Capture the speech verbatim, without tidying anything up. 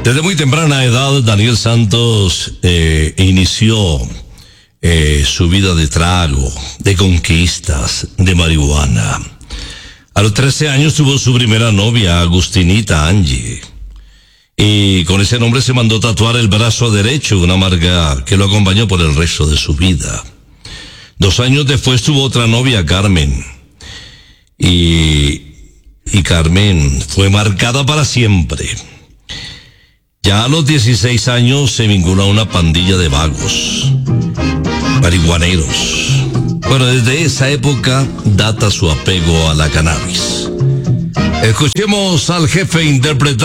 Desde muy temprana edad, Daniel Santos eh, inició eh, su vida de trago, de conquistas, de marihuana. A los trece años tuvo su primera novia, Agustinita Angie. Y con ese nombre se mandó tatuar el brazo derecho, una marca que lo acompañó por el resto de su vida. Dos años después tuvo otra novia, Carmen. Y, y Carmen fue marcada para siempre. Ya a los dieciséis años se vinculó a una pandilla de vagos, marihuaneros. Bueno, desde esa época data su apego a la cannabis. Escuchemos al jefe interpretando